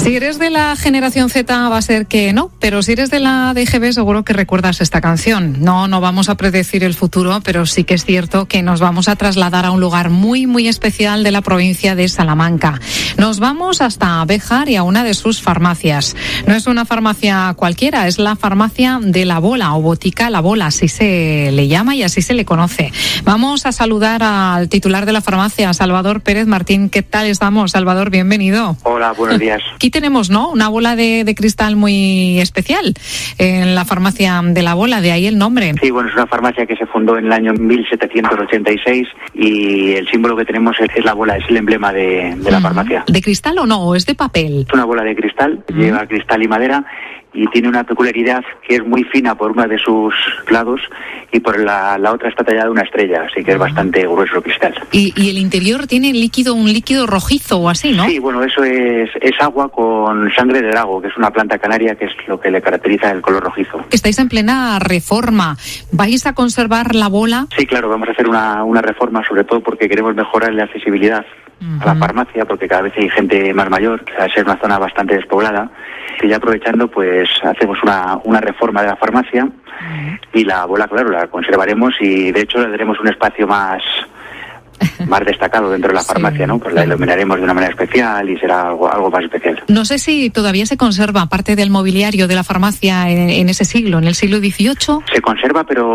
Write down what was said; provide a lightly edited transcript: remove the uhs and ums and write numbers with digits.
Si eres de la generación Z va a ser que no, pero si eres de la DGB seguro que recuerdas esta canción. No vamos a predecir el futuro, pero sí que es cierto que nos vamos a trasladar a un lugar muy, muy especial de la provincia de Salamanca. Nos vamos hasta Béjar y a una de sus farmacias. No es una farmacia cualquiera, es la farmacia de La Bola o Botica La Bola, así se le llama y así se le conoce. Vamos a saludar al titular de la farmacia, Salvador Pérez Martín. ¿Qué tal estamos, Salvador? Bienvenido. Hola, buenos días. Aquí tenemos, ¿no?, una bola de cristal muy especial en la farmacia de La Bola, de ahí el nombre. Sí, bueno, es una farmacia que se fundó en el año 1786 y el símbolo que tenemos es la bola, es el emblema de la farmacia. ¿De cristal o no? ¿O es de papel? Es una bola de cristal, lleva cristal y madera y tiene una peculiaridad que es muy fina por una de sus lados y por la otra está tallada una estrella, así que es bastante grueso el cristal. ¿Y el interior tiene un líquido rojizo o así, no? Sí, bueno, eso es agua con sangre de drago, que es una planta canaria que es lo que le caracteriza el color rojizo. Estáis en plena reforma. ¿Vais a conservar la bola? Sí, claro, vamos a hacer una reforma, sobre todo porque queremos mejorar la accesibilidad a la farmacia, porque cada vez hay gente más mayor, al ser una zona bastante despoblada. Y ya aprovechando, pues hacemos una reforma de la farmacia y la bola, claro, la conservaremos y de hecho le daremos un espacio más destacado dentro de la farmacia, ¿no? Pues la iluminaremos de una manera especial y será algo más especial. No sé si todavía se conserva parte del mobiliario de la farmacia en ese siglo, en el siglo XVIII. Se conserva, pero